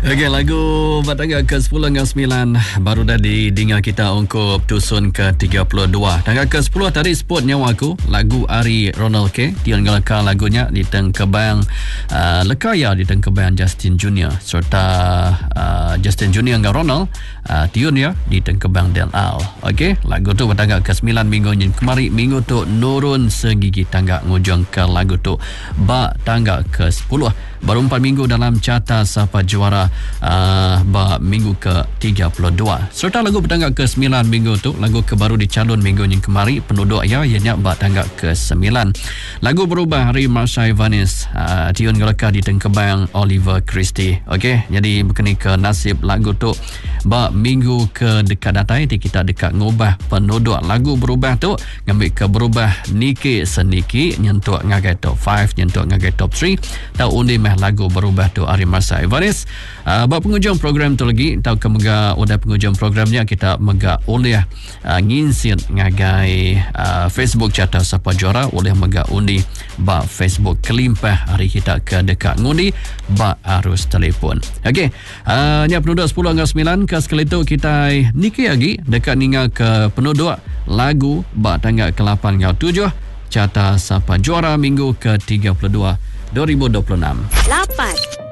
Okey, lagu bertanggal ke-10 dengan 9 baru dah didengar kita untuk tusun ke-32. Tanggal ke-10 tadi Sport Nyawaku, lagu Ari Ronald K. Tian Galaka lagunya di Tengkebang Lekaya di Tengkebang Justin Junior serta Justin Junior dengan Ronald Tiun ya di Tengkebang Del Al. Okey, lagu tu bertanggal ke-9 minggu ni kemari. Minggu tu nurun segigi tangga ngujung ke lagu tu tanggal ke-10. Baru 4 minggu dalam carta siapa juara minggu ke-32. Serta lagu bertanggal ke-9 minggu tu, lagu kebaru dicalon minggu yang kemari penduduk ya ianya bertanggal ke-9. Lagu berubah hari Marsha Ivanis, Tiun Galaka di Tengkebang Oliver Christie. Okey, jadi berkini ke nasib lagu tu minggu ke dekat datai kita dekat ngubah penduduk. Lagu berubah tu ngambil ke berubah niki seniki nyentuh ngagai top 5, nyentuh ngagai top 3. Tahu undi meh lagu berubah tu hari Marsha Ivanis. Penghujung program tu lagi tahu ke mega udah penghujung programnya kita mega oleh nginsin ngagai Facebook carta siapa juara oleh mega undi Facebook kelimpah hari kita ke dekat ngundi harus telefon. Okey, nya penduduk 10 hingga 9 ke sekali tu kita niki lagi dekat ningal ke penduduk lagu tanggal ke-8 hingga 7 carta siapa juara minggu ke-32 2026. 8